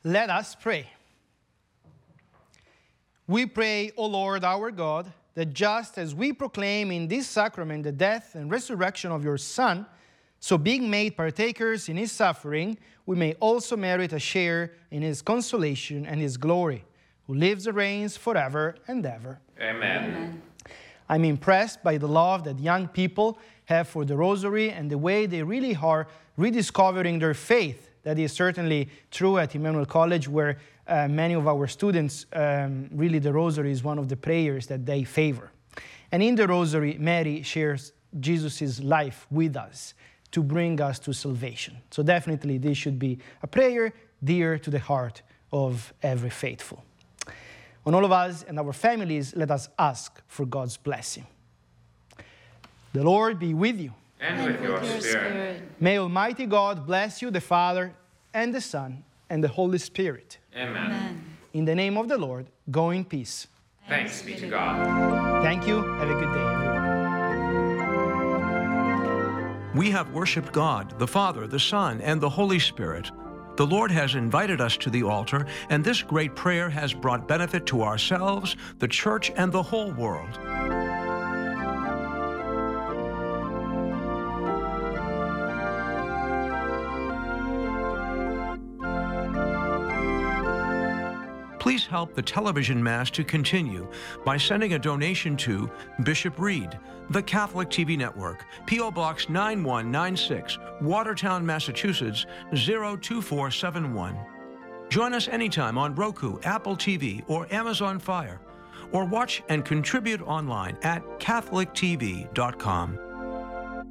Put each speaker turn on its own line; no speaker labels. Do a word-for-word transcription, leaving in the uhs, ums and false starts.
Let us pray. We pray, O Lord our God, that just as we proclaim in this sacrament the death and resurrection of your Son, so being made partakers in his suffering, we may also merit a share in his consolation and his glory, who lives and reigns forever and ever.
Amen.
Amen.
I'm impressed by the love that young people have for the Rosary and the way they really are rediscovering their faith. That is certainly true at Emmanuel College, where uh, many of our students, um, really the Rosary is one of the prayers that they favor. And in the Rosary, Mary shares Jesus' life with us to bring us to salvation. So definitely this should be a prayer dear to the heart of every faithful. On all of us and our families, let us ask for God's blessing. The Lord be with you.
And,
And
with your,
your
spirit.
spirit.
May Almighty God bless you, the Father, and the Son, and the Holy Spirit.
Amen.
Amen.
In the name of the Lord, go in peace.
Thanks be to God.
Thank you. Have a good day, everyone.
We have worshiped God, the Father, the Son, and the Holy Spirit. The Lord has invited us to the altar, and this great prayer has brought benefit to ourselves, the Church, and the whole world. Please help the television Mass to continue by sending a donation to Bishop Reed, the Catholic T V Network, P O Box nine one nine six, Watertown, Massachusetts zero two four seven one. Join us anytime on Roku, Apple T V, or Amazon Fire, or watch and contribute online at catholic t v dot com.